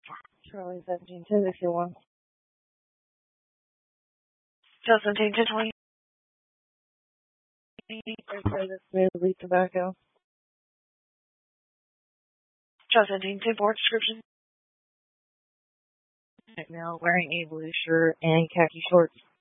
Charlie 1710 if you want. Justin 1020. Leaf tobacco. Justin 1010 board description. Right now, wearing a blue shirt and khaki shorts.